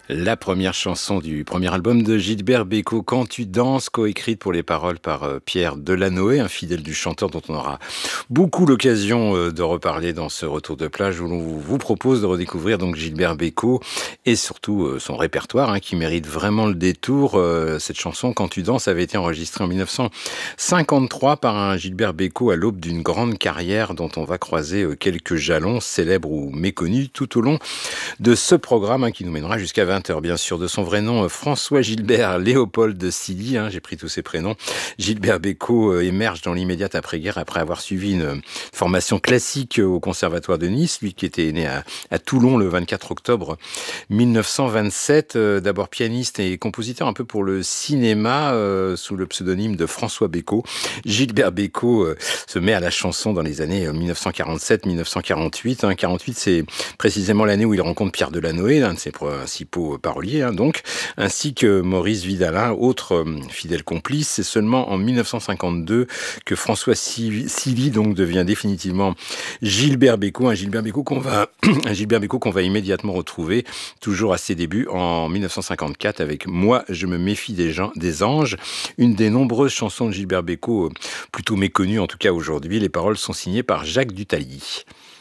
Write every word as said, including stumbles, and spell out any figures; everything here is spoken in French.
La première chanson du premier album de Gilbert Bécaud, Quand tu danses, coécrite pour les paroles par euh, Pierre Delanoë, un fidèle du chanteur dont on aura beaucoup l'occasion euh, de reparler dans ce retour de plage où l'on vous propose de redécouvrir donc Gilbert Bécaud et surtout euh, son répertoire hein, qui mérite vraiment le détour. Euh, cette chanson, Quand tu danses, avait été enregistrée en mille neuf cent cinquante-trois par un Gilbert Bécaud à l'aube d'une grande carrière dont on va croiser euh, quelques jalons célèbres ou méconnus tout au long de ce programme hein, qui nous mènera jusqu'à vingt heures, bien sûr. De son vrai nom, François Gilbert Léopold de Silly, hein, j'ai pris tous ses prénoms. Gilbert Bécaud euh, émerge dans l'immédiate après-guerre après avoir suivi une formation classique au Conservatoire de Nice, lui qui était né à, à Toulon le vingt-quatre octobre mille neuf cent vingt-sept. Euh, d'abord pianiste et compositeur un peu pour le cinéma euh, sous le pseudonyme de François Bécaud. Gilbert Bécaud euh, se met à la chanson dans les années mille neuf cent quarante-sept mille neuf cent quarante-huit. Hein. quarante-huit, c'est précisément l'année où il rencontre Pierre Delanoë, l'un de ses principaux paroliers, hein, donc, ainsi que Maurice Vidalin, autre euh, fidèle complice. C'est seulement en mille neuf cent cinquante-deux que François Silly donc devient définitivement Gilbert Bécaud, un Gilbert Bécaud qu'on va, un Gilbert Bécaud qu'on va immédiatement retrouver, toujours à ses débuts en mille neuf cent cinquante-quatre avec Moi, je me méfie des, gens, des anges, une des nombreuses chansons de Gilbert Bécaud, plutôt méconnues en tout cas aujourd'hui. Les paroles sont signées par Jacques Duthaly.